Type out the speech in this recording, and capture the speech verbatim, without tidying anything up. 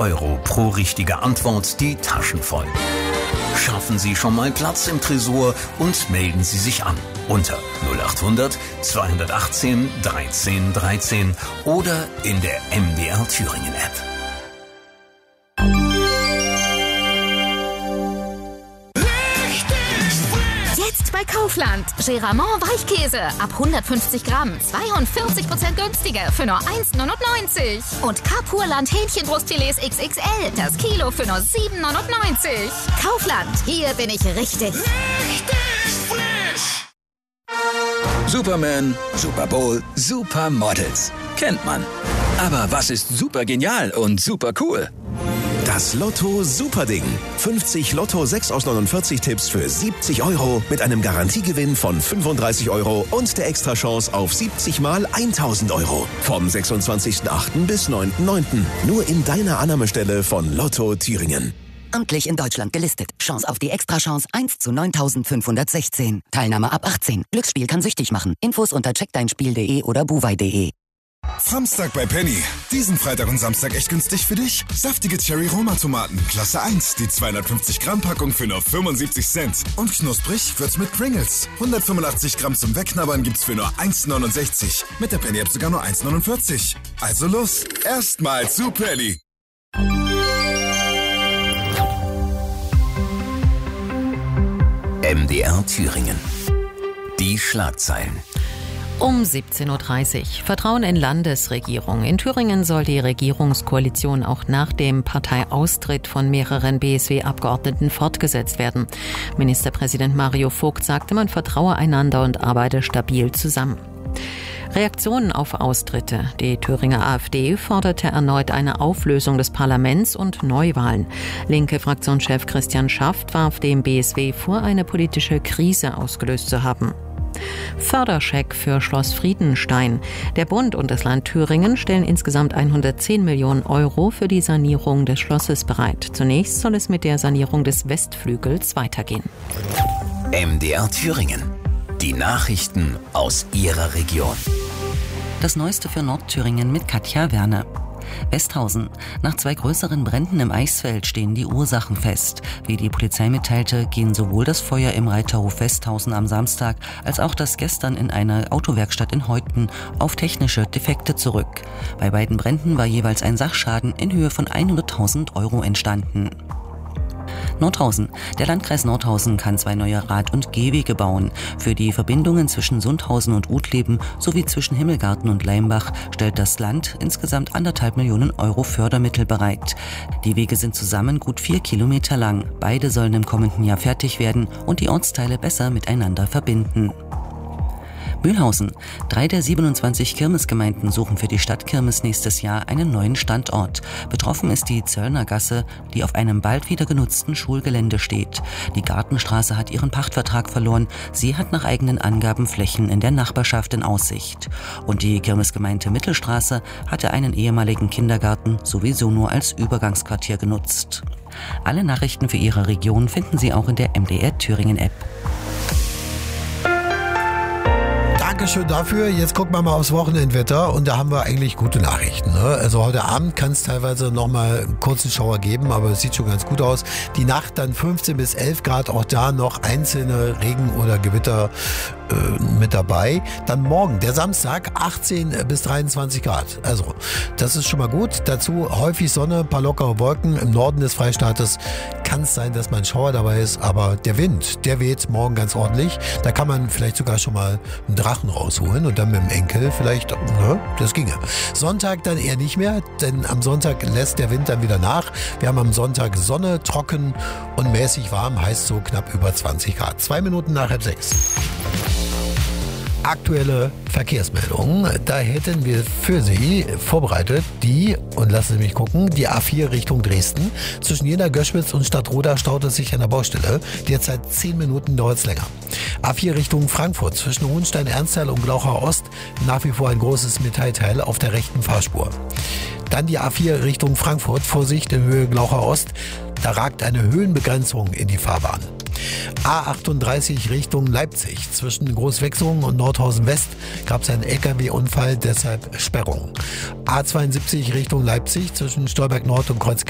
Euro pro richtige Antwort die Taschen voll. Schaffen Sie schon mal Platz im Tresor und melden Sie sich an unter null achthundert zweihundertachtzehn dreizehn dreizehn oder in der M D R Thüringen App. Jetzt bei Kaufland. Geramont Weichkäse ab hundertfünfzig Gramm. zweiundvierzig Prozent günstiger für nur eins neunundneunzig. Und Kapurland Hähnchenbrustfilets X X L. Das Kilo für nur sieben neunundneunzig. Kaufland. Hier bin ich richtig. Richtig frisch. Superman, Super Bowl, Supermodels. Kennt man. Aber was ist super genial und super cool? Das Lotto Superding. fünfzig Lotto sechs aus neunundvierzig Tipps für siebzig Euro mit einem Garantiegewinn von fünfunddreißig Euro und der Extrachance auf siebzig mal tausend Euro. Vom sechsundzwanzigsten achten bis neunten neunten Nur in deiner Annahmestelle von Lotto Thüringen. Amtlich in Deutschland gelistet. Chance auf die Extrachance eins zu neuntausendfünfhundertsechzehn. Teilnahme ab achtzehn. Glücksspiel kann süchtig machen. Infos unter check dein spiel punkt de oder buwei punkt de. Samstag bei Penny. Diesen Freitag und Samstag echt günstig für dich. Saftige Cherry-Roma-Tomaten, Klasse eins. Die zweihundertfünfzig Gramm Packung für nur fünfundsiebzig Cent. Und knusprig wird's mit Pringles. hundertfünfundachtzig Gramm zum Wegknabbern gibt's für nur eins neunundsechzig. Mit der Penny-App sogar nur eins neunundvierzig. Also los, erstmal zu Penny. M D R Thüringen. Die Schlagzeilen. Um siebzehn Uhr dreißig. Vertrauen in Landesregierung. In Thüringen soll die Regierungskoalition auch nach dem Parteiaustritt von mehreren B S W-Abgeordneten fortgesetzt werden. Ministerpräsident Mario Vogt sagte, man vertraue einander und arbeite stabil zusammen. Reaktionen auf Austritte. Die Thüringer AfD forderte erneut eine Auflösung des Parlaments und Neuwahlen. Linke Fraktionschef Christian Schaft warf dem B S W vor, eine politische Krise ausgelöst zu haben. Förderscheck für Schloss Friedenstein. Der Bund und das Land Thüringen stellen insgesamt hundertzehn Millionen Euro für die Sanierung des Schlosses bereit. Zunächst soll es mit der Sanierung des Westflügels weitergehen. M D R Thüringen. Die Nachrichten aus Ihrer Region. Das Neueste für Nordthüringen mit Katja Werner. Westhausen. Nach zwei größeren Bränden im Eichsfeld stehen die Ursachen fest. Wie die Polizei mitteilte, gehen sowohl das Feuer im Reiterhof Westhausen am Samstag als auch das gestern in einer Autowerkstatt in Heuten auf technische Defekte zurück. Bei beiden Bränden war jeweils ein Sachschaden in Höhe von hunderttausend Euro entstanden. Nordhausen. Der Landkreis Nordhausen kann zwei neue Rad- und Gehwege bauen. Für die Verbindungen zwischen Sundhausen und Utleben sowie zwischen Himmelgarten und Leimbach stellt das Land insgesamt anderthalb Millionen Euro Fördermittel bereit. Die Wege sind zusammen gut vier Kilometer lang. Beide sollen im kommenden Jahr fertig werden und die Ortsteile besser miteinander verbinden. Mühlhausen. Drei der siebenundzwanzig Kirmesgemeinden suchen für die Stadtkirmes nächstes Jahr einen neuen Standort. Betroffen ist die Zöllnergasse, die auf einem bald wieder genutzten Schulgelände steht. Die Gartenstraße hat ihren Pachtvertrag verloren. Sie hat nach eigenen Angaben Flächen in der Nachbarschaft in Aussicht. Und die Kirmesgemeinde Mittelstraße hatte einen ehemaligen Kindergarten sowieso nur als Übergangsquartier genutzt. Alle Nachrichten für Ihre Region finden Sie auch in der M D R Thüringen App. Dankeschön dafür. Jetzt gucken wir mal aufs Wochenendwetter und da haben wir eigentlich gute Nachrichten. Ne? Also heute Abend kann es teilweise noch mal einen kurzen Schauer geben, aber es sieht schon ganz gut aus. Die Nacht dann fünfzehn bis elf Grad, auch da noch einzelne Regen- oder Gewitter äh, mit dabei. Dann morgen, der Samstag, achtzehn bis dreiundzwanzig Grad. Also das ist schon mal gut. Dazu häufig Sonne, ein paar lockere Wolken. Im Norden des Freistaates kann es sein, dass mal ein Schauer dabei ist, aber der Wind, der weht morgen ganz ordentlich. Da kann man vielleicht sogar schon mal einen Drachen rausholen und dann mit dem Enkel vielleicht, ne, das ginge. Sonntag dann eher nicht mehr, denn am Sonntag lässt der Wind dann wieder nach. Wir haben am Sonntag Sonne, trocken und mäßig warm, heißt so knapp über zwanzig Grad. Zwei Minuten nach halb sechs. Aktuelle Verkehrsmeldungen. Da hätten wir für Sie vorbereitet die, und lassen Sie mich gucken, die A vier Richtung Dresden. Zwischen Jena, Göschwitz und Stadtroda staut es sich an der Baustelle. Derzeit zehn Minuten dauert es länger. A vier Richtung Frankfurt. Zwischen Hohenstein, Ernsthal und Glauchau Ost nach wie vor ein großes Metallteil auf der rechten Fahrspur. Dann die A vier Richtung Frankfurt. Vorsicht in Höhe Glauchau Ost. Da ragt eine Höhenbegrenzung in die Fahrbahn. A achtunddreißig Richtung Leipzig. Zwischen Großwechsungen und Nordhausen West gab es einen L K W-Unfall, deshalb Sperrung. A zweiundsiebzig Richtung Leipzig zwischen Stolberg Nord und Kreuz